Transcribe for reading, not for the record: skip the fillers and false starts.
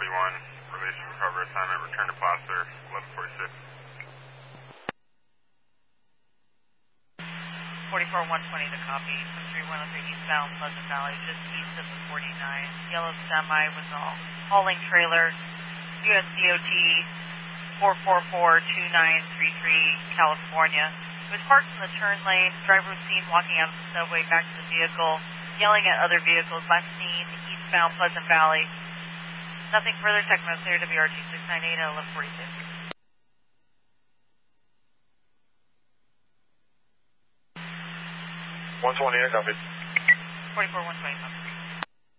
Relation recover assignment, return to Placer, 1146. 44-120 to copy, 3103 eastbound Pleasant Valley, just east of the 49. Yellow semi with a hauling trailer, US DOT 444-2933, California. It was parked in the turn lane. Driver was seen walking out of the subway back to the vehicle, yelling at other vehicles. Last seen eastbound Pleasant Valley. Nothing further. Techno clear WRT 698 at 1146. 120, I copy. 44-120, copy.